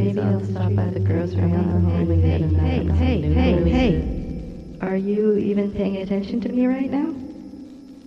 maybe he'll stop by the grocery on the home and get enough. Hey. Are you even paying attention to me right now?